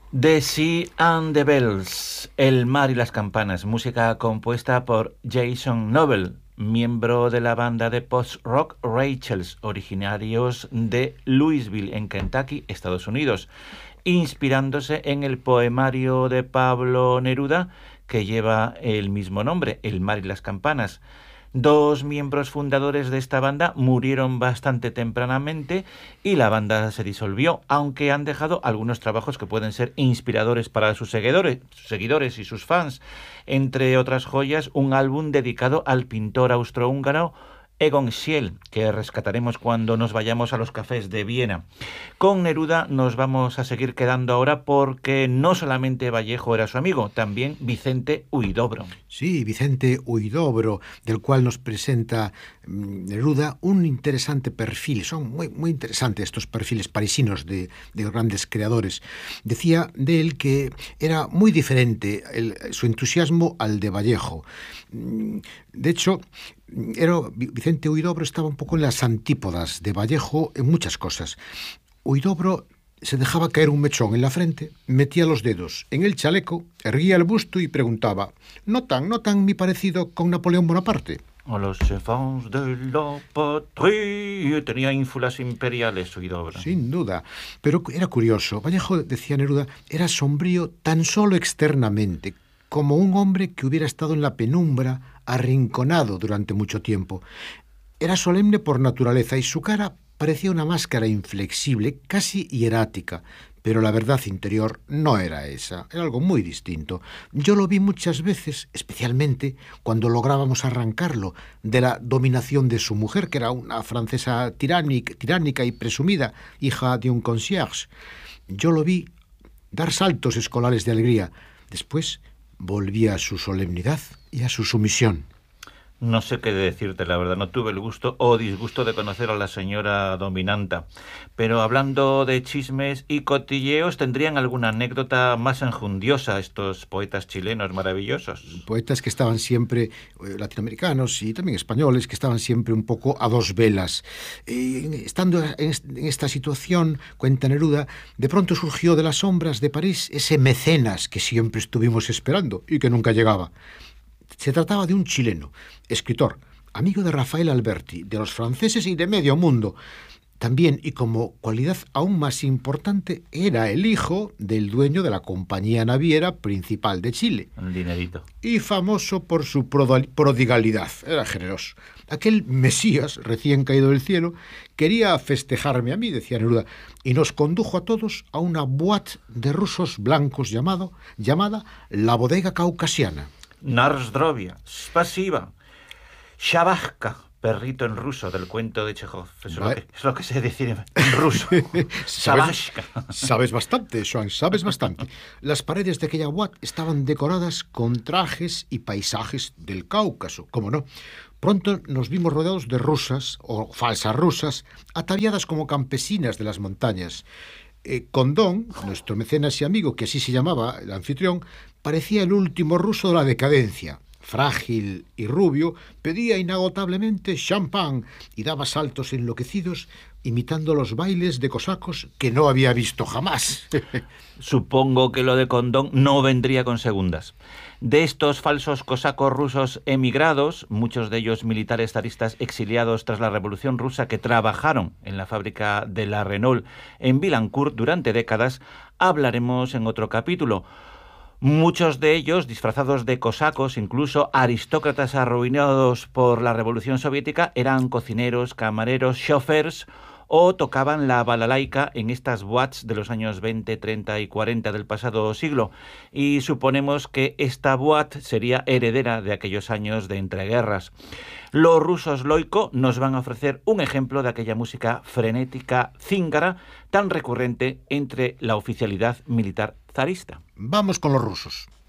The Sea and the Bells, El mar y las campanas, música compuesta por Jason Noble, miembro de la banda de post-rock Rachels, originarios de Louisville, en Kentucky, Estados Unidos, inspirándose en el poemario de Pablo Neruda que lleva el mismo nombre, El mar y las campanas. Dos miembros fundadores de esta banda murieron bastante tempranamente y la banda se disolvió, aunque han dejado algunos trabajos que pueden ser inspiradores para sus seguidores y sus fans. Entre otras joyas, un álbum dedicado al pintor austrohúngaro Egon Schiele, que rescataremos cuando nos vayamos a los cafés de Viena. Con Neruda nos vamos a seguir quedando ahora porque no solamente Vallejo era su amigo, también Vicente Huidobro. Sí, Vicente Huidobro, del cual nos presenta Neruda un interesante perfil. Son muy interesantes estos perfiles parisinos de grandes creadores. Decía de él que era muy diferente su entusiasmo al de Vallejo. De hecho, Vicente Huidobro estaba un poco en las antípodas de Vallejo en muchas cosas. Huidobro se dejaba caer un mechón en la frente, metía los dedos en el chaleco, erguía el busto y preguntaba: ¿Notan mi parecido con Napoleón Bonaparte? A los chefs de la patrie. Tenía ínfulas imperiales, Huidobro. Sin duda, pero era curioso. Vallejo, decía Neruda, era sombrío tan solo externamente, como un hombre que hubiera estado en la penumbra, arrinconado durante mucho tiempo. Era solemne por naturaleza y su cara parecía una máscara inflexible, casi hierática, pero la verdad interior no era esa, era algo muy distinto. Yo lo vi muchas veces, especialmente cuando lográbamos arrancarlo de la dominación de su mujer, que era una francesa tiránica y presumida, hija de un concierge. Yo lo vi dar saltos escolares de alegría. Después volvía a su solemnidad y a su sumisión. No sé qué decirte, la verdad. No tuve el gusto o disgusto de conocer a la señora dominanta. Pero hablando de chismes y cotilleos, ¿tendrían alguna anécdota más enjundiosa estos poetas chilenos maravillosos? Poetas que estaban siempre, latinoamericanos y también españoles, que estaban siempre un poco a dos velas. Estando en esta situación, cuenta Neruda, de pronto surgió de las sombras de París ese mecenas que siempre estuvimos esperando y que nunca llegaba. Se trataba de un chileno, escritor, amigo de Rafael Alberti, de los franceses y de medio mundo. También, y como cualidad aún más importante, era el hijo del dueño de la compañía naviera principal de Chile. Un dinerito. Y famoso por su prodigalidad. Era generoso. Aquel Mesías, recién caído del cielo, quería festejarme a mí, decía Neruda, y nos condujo a todos a una boîte de rusos blancos llamada la Bodega Caucasiana. Narsdrovia, Spasiba, Shabashka, perrito en ruso del cuento de Chekhov. Es lo que sé decir en ruso. Shabashka. Sabes bastante, Joan, sabes bastante. Las paredes de aquella boîte estaban decoradas con trajes y paisajes del Cáucaso, ¿cómo no? Pronto nos vimos rodeados de rusas, o falsas rusas, ataviadas como campesinas de las montañas. Condón, nuestro mecenas y amigo, que así se llamaba el anfitrión, parecía el último ruso de la decadencia. Frágil y rubio, pedía inagotablemente champán y daba saltos enloquecidos imitando los bailes de cosacos que no había visto jamás. Supongo que lo de Condón no vendría con segundas. De estos falsos cosacos rusos emigrados, muchos de ellos militares zaristas exiliados tras la Revolución Rusa que trabajaron en la fábrica de la Renault en Vilancourt durante décadas, hablaremos en otro capítulo. Muchos de ellos, disfrazados de cosacos, incluso aristócratas arruinados por la Revolución Soviética, eran cocineros, camareros, chófers o tocaban la balalaika en estas boîtes de los años 20, 30 y 40 del pasado siglo. Y suponemos que esta boîte sería heredera de aquellos años de entreguerras. Los rusos Loiko nos van a ofrecer un ejemplo de aquella música frenética cíngara tan recurrente entre la oficialidad militar zarista. Vamos con los rusos.